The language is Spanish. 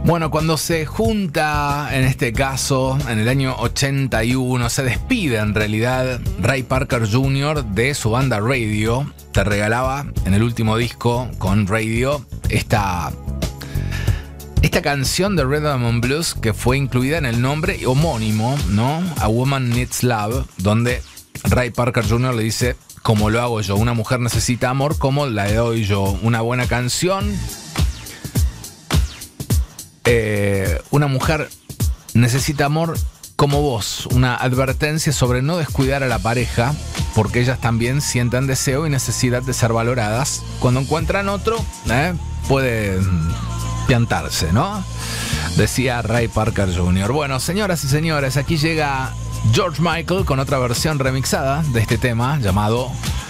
Bueno, cuando se junta, en este caso, en el año 81, se despide en realidad Ray Parker Jr. de su banda Radio. Te regalaba en el último disco con Radio esta canción de Rhythm and Blues que fue incluida en el nombre homónimo, ¿no? A Woman Needs Love, donde Ray Parker Jr. le dice: como lo hago yo, una mujer necesita amor, como la doy yo. Una buena canción. Una mujer necesita amor como vos. Una advertencia sobre no descuidar a la pareja, porque ellas también sienten deseo y necesidad de ser valoradas. Cuando encuentran otro, puede piantarse, ¿no? Decía Ray Parker Jr. Bueno, señoras y señores, aquí llega George Michael con otra versión remixada de este tema llamado